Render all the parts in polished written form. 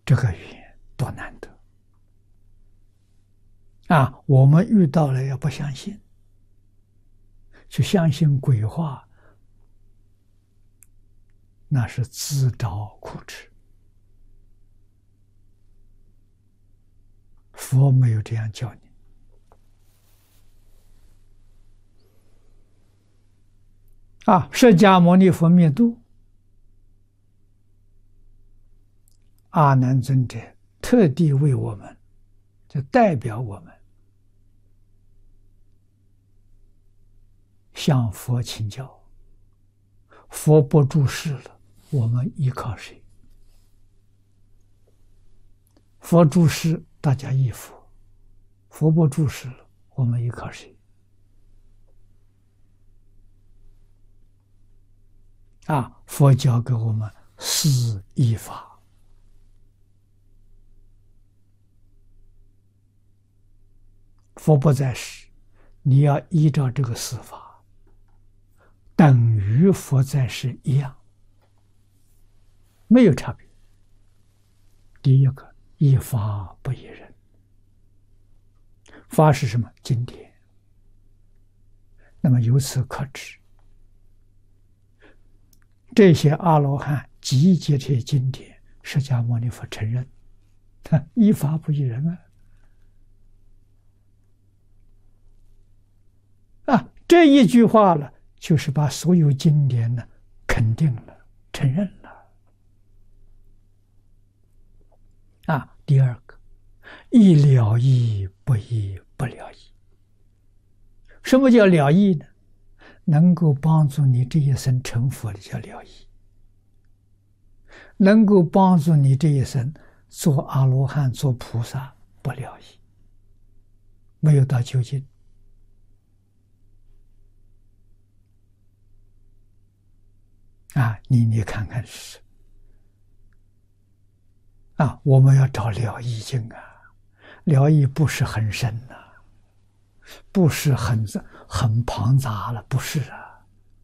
这个缘多难得啊！我们遇到了要不相信，去相信鬼话，那是自找苦吃。佛没有这样教你啊！释迦牟尼佛灭度，阿难尊者特地为我们，就代表我们向佛请教。佛不住世了，我们依靠谁？佛住世，大家依佛；佛不住世了，我们依靠谁？啊！佛教给我们四依法，佛不在世，你要依照这个四法，等于佛在世一样，没有差别。第一个，依法不依人。法是什么？经典。那么由此可知，这些阿罗汉集结这些经典，释迦牟尼佛承认，他依法不依人啊！这一句话了，就是把所有经典呢肯定了、承认了啊！第二个，依了义，不依不了义。什么叫了义呢？能够帮助你这一生成佛的叫了义，能够帮助你这一生做阿罗汉、做菩萨不了义，没有到究竟啊！你看看是啊，我们要找了义经啊，了义不是很深呐，不是很庞杂了，不是啊！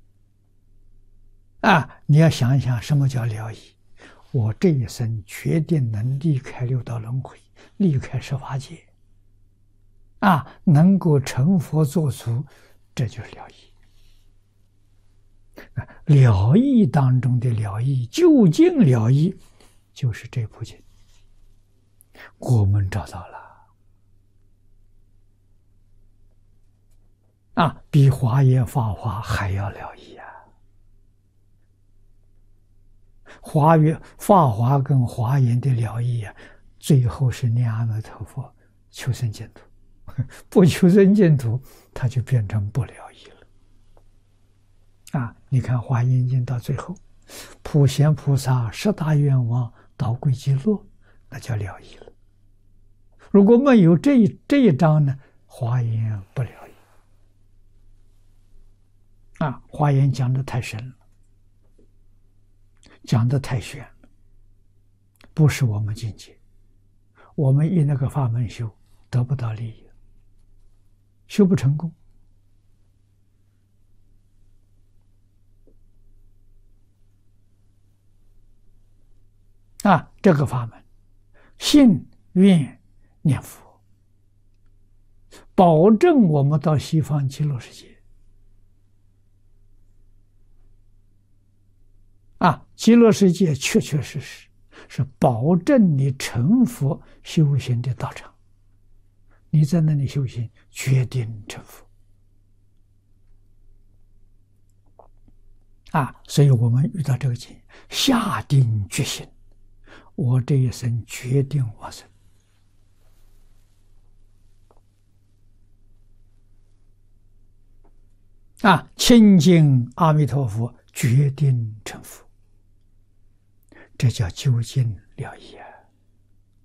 啊，你要想一想，什么叫了义？我这一生决定能离开六道轮回，离开十法界，啊，能够成佛做主，这就是了义。了义当中的了义，究竟了义，就是这部经，我们找到了。啊，比华严法华还要了义啊！法华跟华严的了义啊，最后是念阿弥陀佛求生净土，不求生净土，它就变成不了义了。啊，你看《华严经》到最后，普贤菩萨十大愿望导归极乐，那叫了义了。如果没有这一章呢，华严不了义。啊，华严讲的太深了，讲的太玄了，不是我们境界。我们以那个法门修，得不到利益，修不成功。啊，这个法门，信愿念佛，保证我们到西方极乐世界。啊，极乐世界确确实实是保证你成佛修行的道场，你在那里修行，决定成佛。啊，所以我们遇到这个境，下定决心，我这一生决定往生。啊，亲近阿弥陀佛，决定成佛。这叫究竟了义啊！